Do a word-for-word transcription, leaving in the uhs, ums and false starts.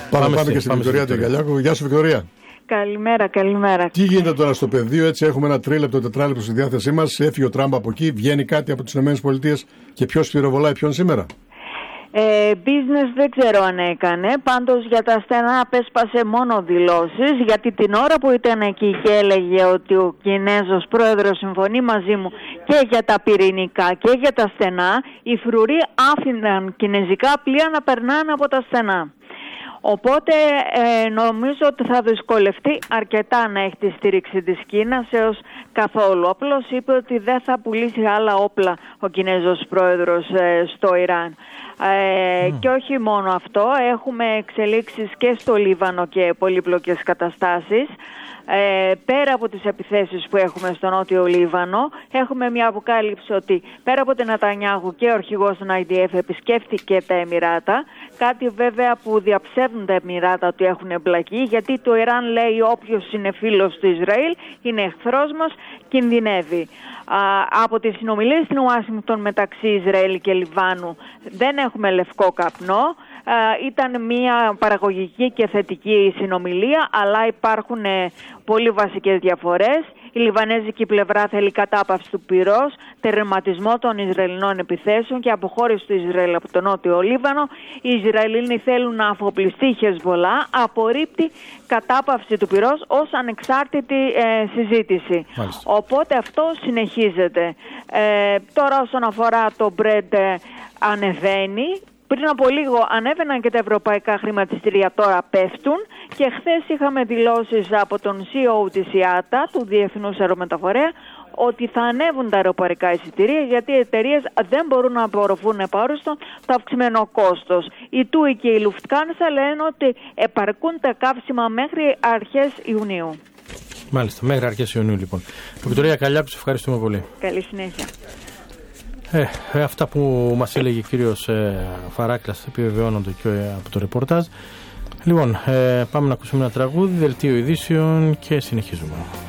Πάμε, πάμε, πάμε και στην Βικτωρία Τεγκαλιάκου. Γεια σου, Βικτωρία. Καλημέρα, καλημέρα. Τι γίνεται τώρα στο πεδίο, έτσι έχουμε ένα τρίλεπτο, τετράλεπτο στη διάθεσή μας. Έφυγε ο Τραμπ από εκεί, βγαίνει κάτι από τις ΗΠΑ και ποιος πυροβολάει ποιον σήμερα. Ε, business δεν ξέρω αν έκανε, πάντως για τα στενά απέσπασε μόνο δηλώσεις, γιατί την ώρα που ήταν εκεί και έλεγε ότι ο Κινέζος πρόεδρος συμφωνεί μαζί μου και για τα πυρηνικά και για τα στενά, οι φρουροί άφηναν κινέζικα πλοία να περνάνε από τα στενά. Οπότε ε, νομίζω ότι θα δυσκολευτεί αρκετά να έχει τη στήριξη της Κίνας έως καθόλου. Απλώς είπε ότι δεν θα πουλήσει άλλα όπλα ο Κινέζος πρόεδρος ε, στο Ιράν. Ε, mm. Και όχι μόνο αυτό, έχουμε εξελίξεις και στο Λίβανο και πολύπλοκες καταστάσεις. Ε, πέρα από τις επιθέσεις που έχουμε στο νότιο Λίβανο, έχουμε μια αποκάλυψη ότι πέρα από την Νετανιάχου και ο αρχηγός των άι ντι εφ επισκέφτηκε τα Εμιράτα, κάτι βέβαια που διαψεύδουν τα Εμιράτα ότι έχουν εμπλακεί, γιατί το Ιράν λέει όποιος είναι φίλος του Ισραήλ είναι εχθρός μας, κινδυνεύει. Α, από τις συνομιλίες στην Ουάσιγκτον μεταξύ Ισραήλ και Λιβάνου δεν έχουμε λευκό καπνό. Uh, ήταν μια παραγωγική και θετική συνομιλία, αλλά υπάρχουν ε, πολύ βασικές διαφορές. Η λιβανέζικη πλευρά θέλει κατάπαυση του πυρός, τερματισμό των Ισραηλινών επιθέσεων και αποχώρηση του Ισραήλ από το νότιο Λίβανο. Οι Ισραηλίνοι θέλουν να αφοπλιστεί η Χεσβολά, απορρίπτει κατάπαυση του πυρός ως ανεξάρτητη ε, συζήτηση. Μάλιστα. Οπότε αυτό συνεχίζεται. Ε, τώρα όσον αφορά το Brent ε, ανεβαίνει. Πριν από λίγο ανέβαιναν και τα ευρωπαϊκά χρηματιστήρια, τώρα πέφτουν, και χθες είχαμε δηλώσεις από τον σι ι ο της άι έι έι έι, του Διεθνούς Αερομεταφορέα, ότι θα ανέβουν τα αεροπορικά εισιτήρια γιατί οι εταιρείες δεν μπορούν να απορροφούν επαόριστον το αυξημένο κόστος. Η τούι και η Lufthansa λένε ότι επαρκούν τα καύσιμα μέχρι αρχές Ιουνίου. Μάλιστα, μέχρι αρχές Ιουνίου λοιπόν. Βικτωρία Καλλιάκου, ευχαριστούμε πολύ. Καλή συνέχεια. Ε, ε, αυτά που μας έλεγε ο κύριος ε, Φαράκλας επιβεβαιώνονται και ε, από το ρεπορτάζ. Λοιπόν, ε, πάμε να ακούσουμε ένα τραγούδι, δελτίο ειδήσεων και συνεχίζουμε.